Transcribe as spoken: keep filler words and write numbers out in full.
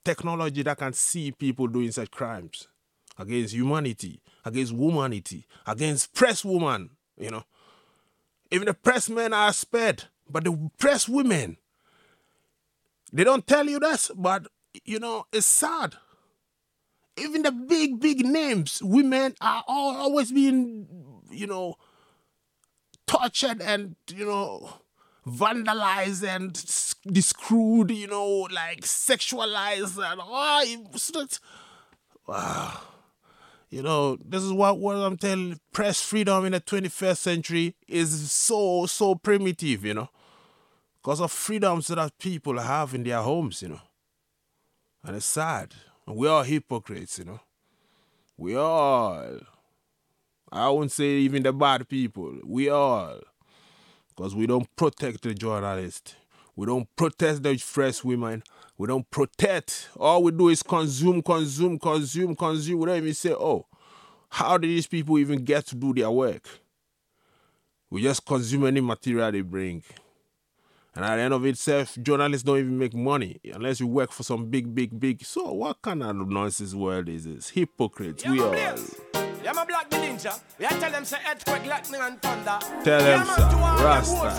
technology that can see people doing such crimes against humanity, against womanity, against press woman, you know. Even the press men are spared, but the press women, they don't tell you this, but, you know, it's sad. Even the big, big names, women are all, always being, you know, tortured and, you know, vandalized and screwed, you know, like sexualized and oh, it's, wow. You know, this is what, what I'm telling. Press freedom in the twenty-first century is so, so primitive, you know, because of freedoms that people have in their homes, you know. And it's sad. We are hypocrites, you know. We all. I won't say even the bad people. We all. Because we don't protect the journalists. We don't protect the press women. We don't protect. All we do is consume, consume, consume, consume. We don't even say, oh, how did these people even get to do their work? We just consume any material they bring. And at the end of itself, journalists don't even make money unless you work for some big, big, big. So what kind of nonsense world is this? Hypocrites, yeah, we are. Yeah, my black ninja. We tell them say earthquake, lightning and thunder. Tell them, yeah, sir, Rasta.